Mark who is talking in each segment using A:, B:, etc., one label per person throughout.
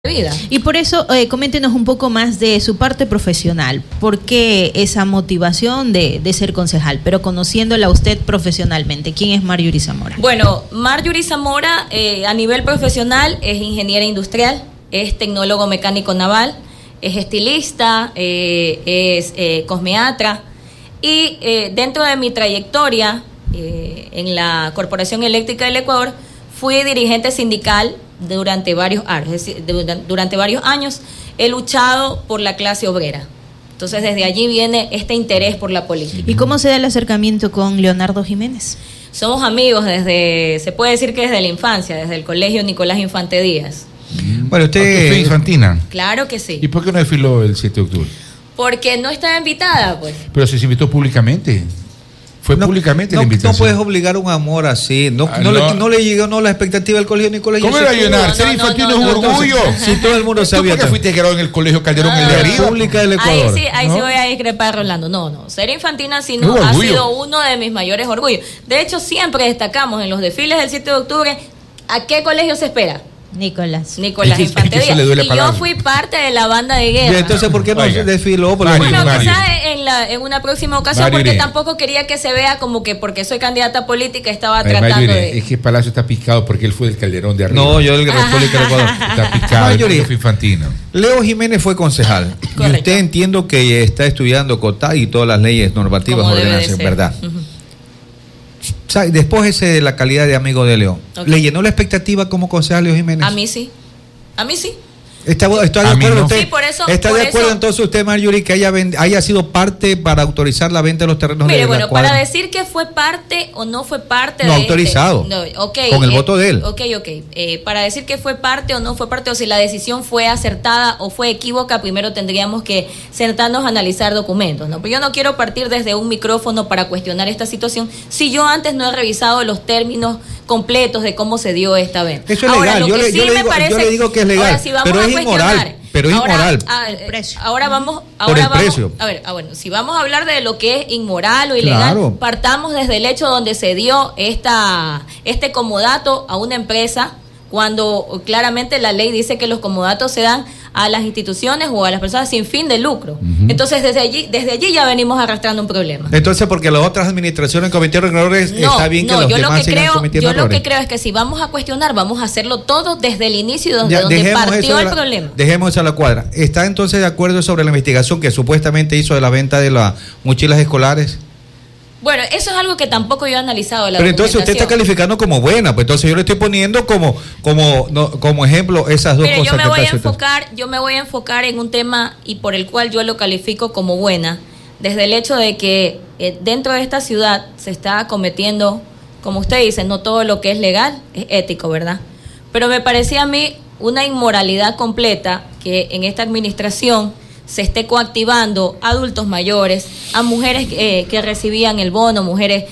A: vida.
B: Y por eso, coméntenos un poco más de su parte profesional. ¿Por qué esa motivación de ser concejal? Pero conociéndola a usted profesionalmente, ¿quién es Marjorie Zamora?
A: Bueno, Marjorie Zamora a nivel profesional es ingeniera industrial, es tecnólogo mecánico naval, es estilista, es cosmeatra y dentro de mi trayectoria en la Corporación Eléctrica del Ecuador fui dirigente sindical durante varios años, es decir, durante varios años he luchado por la clase obrera. Entonces desde allí viene este interés por la política.
B: ¿Y cómo se da el acercamiento con Leonardo Jiménez?
A: Somos amigos se puede decir que desde la infancia, desde el colegio Nicolás Infante Díaz.
C: Bueno, usted fue infantina.
A: Claro que sí.
C: ¿Y por qué no desfiló el 7 de octubre?
A: Porque no estaba invitada, pues.
C: Pero se invitó públicamente. Fue públicamente la invitación.
D: No puedes obligar un amor así. No le llegó la expectativa del colegio Nicolás.
C: ¿Cómo iba a llenar? Ser infantino es un orgullo.
D: Si todo el mundo sabía.
C: ¿Tú por qué fuiste grabado en el colegio Calderón, el de arriba?
D: Pública del Ecuador.
A: Ahí sí voy a discrepar, Rolando. No. Ser infantina sí no ha sido uno de mis mayores orgullos. De hecho, siempre destacamos en los desfiles del 7 de octubre ¿a qué colegio se espera?
B: Nicolás
A: Infante Díaz. Y yo fui parte de la banda de guerra.
D: ¿Y entonces por qué no se desfiló?
A: Bueno, quizás en una próxima ocasión, porque tampoco quería que se vea como que porque soy candidata política estaba tratando de...
C: Es que Palacio está picado porque él fue del Calderón de arriba.
D: No, yo del República del Ecuador.
C: Está picado, yo fui infantino.
D: Leo Jiménez fue concejal.
A: Correcto.
D: Y usted entiendo que está estudiando COTA y todas las leyes normativas, ordenanzas, ¿verdad? Después de la calidad de amigo de Leo, ¿le llenó la expectativa como concejal Leo Jiménez?
A: A mí sí.
D: ¿Está de acuerdo
C: no.
D: usted?
A: Sí, por eso,
D: ¿Está de acuerdo entonces usted, Marjorie, que haya sido parte para autorizar la venta de los terrenos de la cuadra?
A: Para decir que fue parte o no fue parte
D: no, autorizado. Con el voto de él.
A: Para decir que fue parte o no fue parte, o si la decisión fue acertada o fue equívoca, primero tendríamos que sentarnos a analizar documentos, ¿no? Pero yo no quiero partir desde un micrófono para cuestionar esta situación si yo antes no he revisado los términos completos de cómo se dio esta venta.
D: Eso es legal, yo le digo que es legal, pero es inmoral.
A: Ahora vamos si vamos a hablar de lo que es inmoral o ilegal, claro. Partamos desde el hecho donde se dio este comodato a una empresa, cuando claramente la ley dice que los comodatos se dan a las instituciones o a las personas sin fin de lucro. Entonces desde allí ya venimos arrastrando un problema.
D: Entonces, porque las otras administraciones cometieron errores, está bien que los demás sigan cometiendo errores.
A: Yo lo que creo es que si vamos a cuestionar, vamos a hacerlo todo desde el inicio, donde partió el problema.
D: Dejemos eso a la cuadra. ¿Está entonces de acuerdo sobre la investigación que supuestamente hizo de la venta de las mochilas escolares?
A: Bueno, eso es algo que tampoco yo he analizado.
D: Pero entonces usted está calificando como buena, pues entonces yo le estoy poniendo como ejemplo esas dos cosas.
A: Yo me voy a enfocar en un tema y por el cual yo lo califico como buena, desde el hecho de que dentro de esta ciudad se está cometiendo, como usted dice, no todo lo que es legal es ético, ¿verdad? Pero me parecía a mí una inmoralidad completa que en esta administración se esté coactivando a adultos mayores, a mujeres que recibían el bono, mujeres,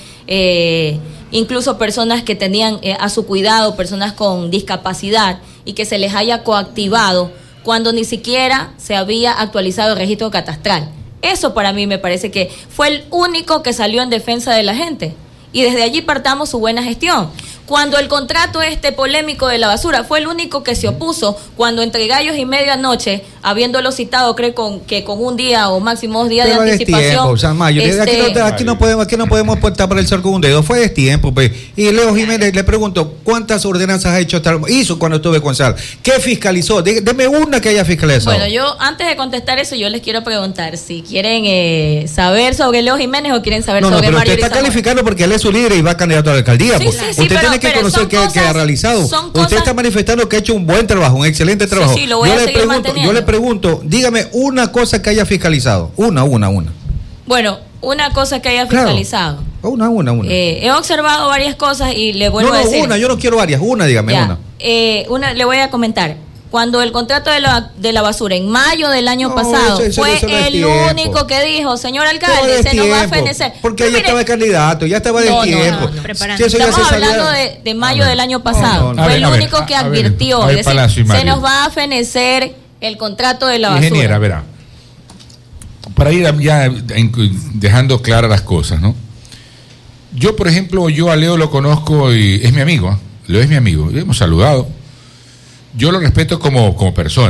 A: incluso personas que tenían a su cuidado, personas con discapacidad, y que se les haya coactivado cuando ni siquiera se había actualizado el registro catastral. Eso para mí me parece que fue el único que salió en defensa de la gente. Y desde allí partamos su buena gestión. Cuando el contrato polémico de la basura fue el único que se opuso, cuando entre gallos y medianoche, habiéndolo citado, creo que con un día o máximo 2 días de anticipación.
D: Aquí no podemos apuntar por el sol con un dedo, fue destiempo. Pues. Y Leo Jiménez, le pregunto, ¿cuántas ordenanzas ha hizo cuando estuve con Sal? ¿Qué fiscalizó? Deme una que haya fiscalizado.
A: Bueno, yo antes de contestar eso, yo les quiero preguntar si quieren saber sobre Leo Jiménez o quieren saber sobre Mario.
D: Pero usted está calificando porque él es su líder y va candidato a la alcaldía.
A: Sí,
D: pues.
A: Sí,
D: usted tiene que conocer qué ha realizado. Usted está manifestando que ha hecho un buen trabajo, un excelente trabajo.
A: Sí, lo voy a seguir manteniendo.
D: Yo le pregunto, dígame una cosa que haya fiscalizado. Una.
A: Bueno, una cosa que haya fiscalizado.
D: Una.
A: He observado varias cosas y le vuelvo a decir.
D: Yo no quiero varias, dígame una.
A: Le voy a comentar. Cuando el contrato de la basura en mayo del año pasado fue el único que dijo, señor alcalde, se nos va a fenecer.
D: Porque ya estaba el candidato, ya estaba de tiempo.
A: Estamos hablando de mayo del año pasado. Fue el único que advirtió. Es decir, se nos va a fenecer el contrato de la basura.
C: Ingeniera, verá, para ir ya dejando claras las cosas, ¿no? Yo, por ejemplo, a Leo lo conozco y es mi amigo. Leo es mi amigo, hemos saludado. yo lo respeto como persona.